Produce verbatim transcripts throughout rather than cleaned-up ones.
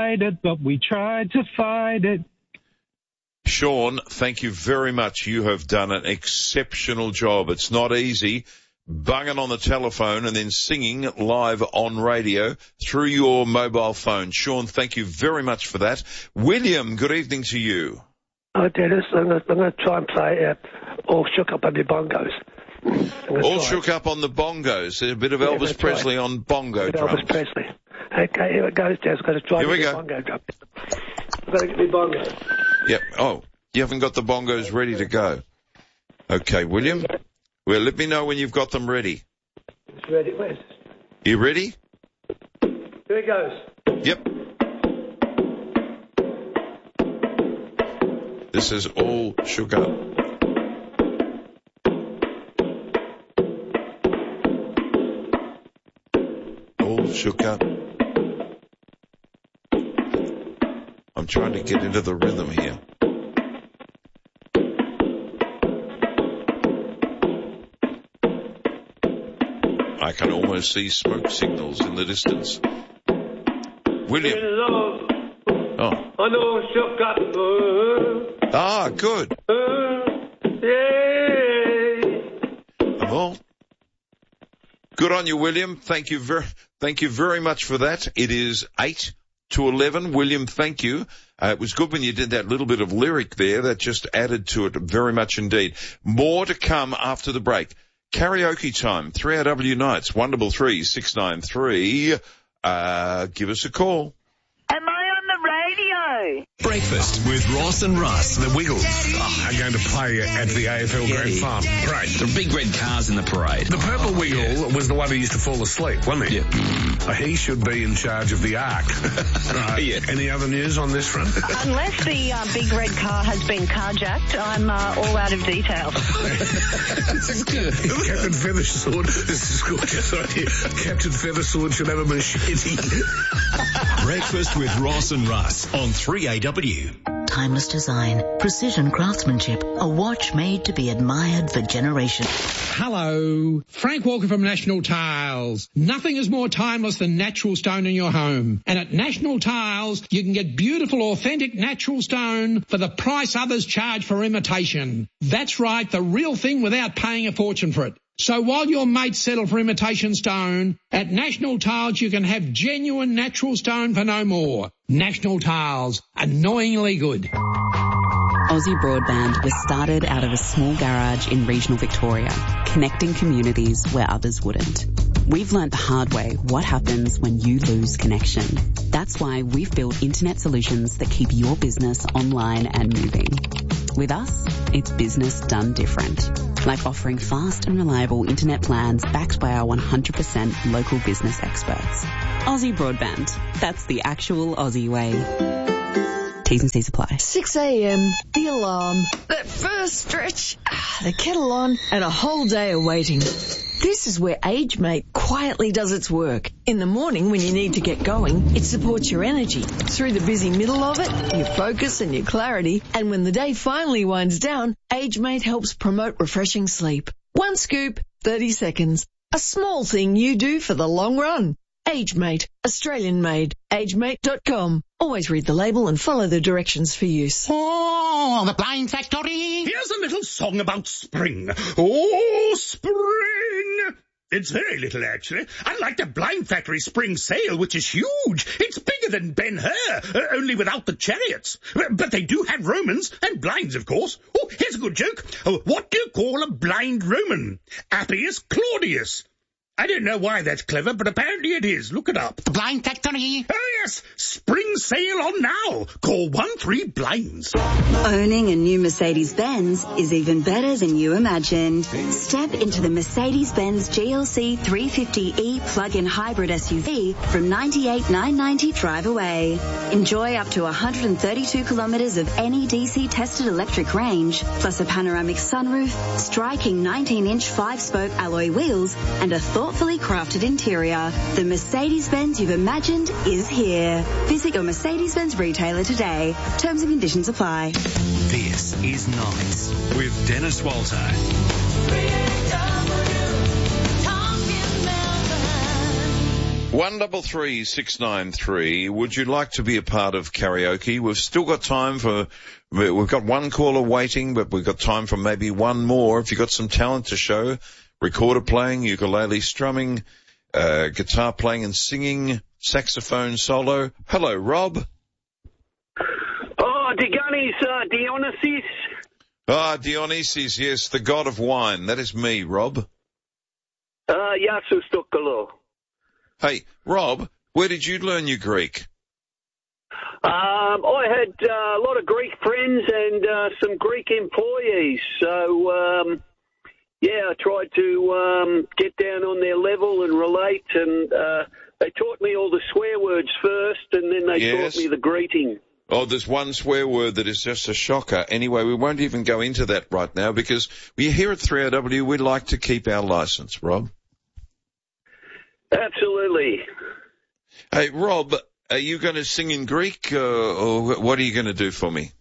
fight it, but we tried to fight it. Sean, thank you very much. You have done an exceptional job. It's not easy bunging on the telephone and then singing live on radio through your mobile phone. Sean, thank you very much for that. William, good evening to you. Oh, Dennis, I'm going to try and play uh, All Shook Up on the Bongos. All Shook Up on the Bongos. A bit of yeah, Elvis Presley right. on bongo drums. Elvis Presley. Okay, here it goes, Dennis. I've got to try here and we get go. the bongo drum. I've got to get the bongos. Yep. Oh, you haven't got the bongos ready to go. Okay, William. Well, let me know when you've got them ready. It's ready. Where's this? You ready? Here it goes. Yep. This is All Shook Up. All shook up. I'm trying to get into the rhythm here. I can almost see smoke signals in the distance. William. Oh. I know shook up. Uh, ah, good. Uh, yeah. Well, good on you, William. Thank you very, thank you very much for that. It is eight to eleven. William, thank you. Uh, it was good when you did that little bit of lyric there. That just added to it very much indeed. More to come after the break. Karaoke time, three R W Nights, one double three six nine three. Uh, give us a call. Am I on the radio? Breakfast with Ross and Russ, the Wiggles. Oh, I'm going to play at the A F L Grand Final. Great. The big red cars in the parade. The purple oh, Wiggle yeah. was the one who used to fall asleep, wasn't he? Yeah. Uh, he should be in charge of the Ark. Right. Yeah. Any other news on this front? Unless the uh, big red car has been carjacked, I'm uh, all out of detail. This is good. Captain Feathersword, this is gorgeous idea. Captain Feathersword should have a machete. Breakfast with Ross and Russ on three A W. Timeless design, precision craftsmanship, a watch made to be admired for generations. Hello, Frank Walker from National Tiles. Nothing is more timeless than natural stone in your home. And at National Tiles, you can get beautiful, authentic natural stone for the price others charge for imitation. That's right, the real thing without paying a fortune for it. So while your mates settle for imitation stone, at National Tiles you can have genuine natural stone for no more. National Tiles, annoyingly good. Aussie Broadband was started out of a small garage in regional Victoria, connecting communities where others wouldn't. We've learnt the hard way what happens when you lose connection. That's why we've built internet solutions that keep your business online and moving. With us, it's business done different, like offering fast and reliable internet plans backed by our one hundred percent local business experts. Aussie Broadband, that's the actual Aussie way. T's and C's apply. six a.m, the alarm, that first stretch, the kettle on, and a whole day of waiting. This is where AgeMate quietly does its work. In the morning when you need to get going, it supports your energy. Through the busy middle of it, your focus and your clarity. And when the day finally winds down, AgeMate helps promote refreshing sleep. One scoop, thirty seconds. A small thing you do for the long run. AgeMate, Australian made. agemate dot com. Always read the label and follow the directions for use. Oh, the Blind Factory. Here's a little song about spring. Oh, spring. It's very little, actually. Unlike the Blind Factory spring sale, which is huge. It's bigger than Ben-Hur, uh, only without the chariots. But they do have Romans, and blinds, of course. Oh, here's a good joke. Uh, what do you call a blind Roman? Appius Claudius. I don't know why that's clever, but apparently it is. Look it up. The Blind Factory. Oh, yes. Spring sale on now. Call one three blinds. Owning a new Mercedes-Benz is even better than you imagined. Step into the Mercedes-Benz G L C three fifty E plug-in hybrid S U V from ninety-eight thousand nine hundred ninety dollars drive away. Enjoy up to one hundred thirty-two kilometres of N E D C-tested electric range, plus a panoramic sunroof, striking nineteen-inch five-spoke alloy wheels, and a thoughtfully crafted interior. The Mercedes-Benz you've imagined is here. Visit your Mercedes-Benz retailer today. Terms and conditions apply. This is Nights with Dennis Walter. One double three six nine three. Would you like to be a part of karaoke? We've still got time for, we've got one caller waiting, but we've got time for maybe one more. If you've got some talent to show, recorder playing, ukulele strumming, uh, guitar playing and singing, saxophone solo. Hello, Rob. Oh, Dionysus, uh, Dionysus. Ah, Dionysus, yes, the god of wine. That is me, Rob. Uh, Yasu Stokolo. Hey, Rob, where did you learn your Greek? Um, I had uh, a lot of Greek friends and uh, some Greek employees. So, um, yeah, I tried to um, get down on their level and relate. And uh, they taught me all the swear words first, and then they Yes. taught me the greeting. Oh, there's one swear word that is just a shocker. Anyway, we won't even go into that right now because we here at three A W, we like to keep our license, Rob. Absolutely. Hey, Rob, are you going to sing in Greek, uh, or what are you going to do for me?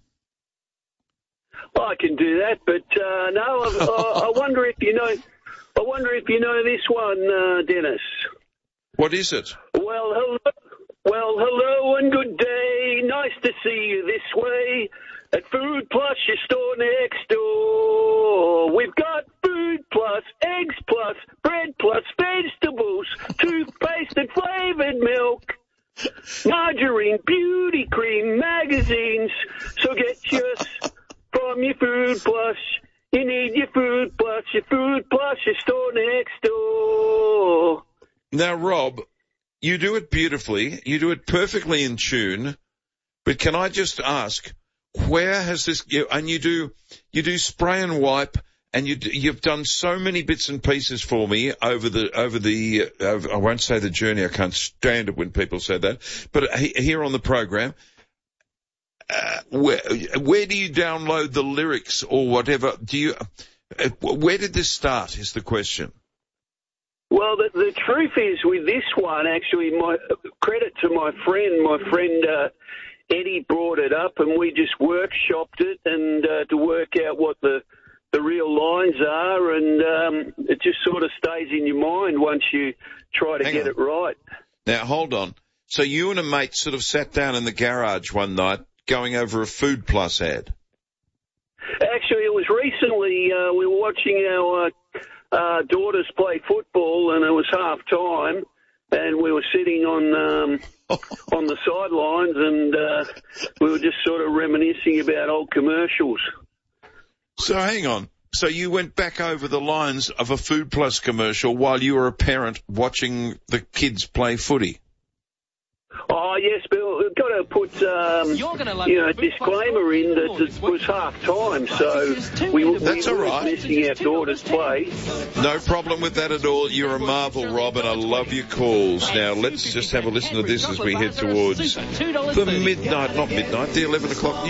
I can do that, but uh, no, I, I, I wonder if you know. I wonder if you know this one, uh, Dennis. What is it? Well, hello, well, hello and good day. Nice to see you this way at Food Plus, your store next door. We've got food plus, eggs plus, bread plus, vegetables, toothpaste and flavored milk, margarine, beauty cream, magazines. So get yours from your Food Plus. You need your Food Plus, your Food Plus, your store next door. Now, Rob, you do it beautifully. You do it perfectly in tune. But can I just ask, where has this, and you do, you do spray and wipe, and you, you've done so many bits and pieces for me over the, over the, uh, I won't say the journey, I can't stand it when people say that, but here on the program, uh, where, where do you download the lyrics or whatever? Do you, uh, where did this start is the question. Well, the, the truth is with this one, actually, my credit to my friend, my friend, uh, Eddie brought it up and we just workshopped it and, uh, to work out what the, the real lines are, and, um, it just sort of stays in your mind once you try to Hang get on. it right. Now, hold on. So you and a mate sort of sat down in the garage one night going over a Food Plus ad. Actually, it was recently, uh, we were watching our, uh, uh, daughters play football and it was half time and we were sitting on, um, on the sidelines and, uh, we were just sort of reminiscing about old commercials. So hang on. So you went back over the lines of a Food Plus commercial while you were a parent watching the kids play footy? Oh, yes, but we've got to put, um, you know, a disclaimer in that it was half time, so we, we That's all weren't right. missing our daughter's play. No problem with that at all. You're a marvel, Rob, and I love your calls. Now, let's just have a listen to this as we head towards the midnight, not midnight, the eleven o'clock